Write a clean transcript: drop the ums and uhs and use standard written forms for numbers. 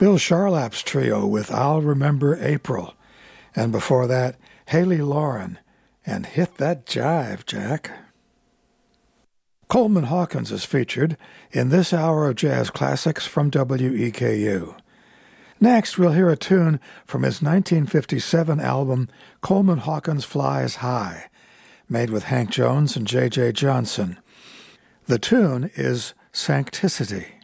Bill Charlap's trio with I'll Remember April, and before that, Haley Lauren and Hit That Jive, Jack. Coleman Hawkins is featured in this hour of jazz classics from WEKU. Next, we'll hear a tune from his 1957 album Coleman Hawkins Flies High, made with Hank Jones and J.J. Johnson. The tune is Sancticity.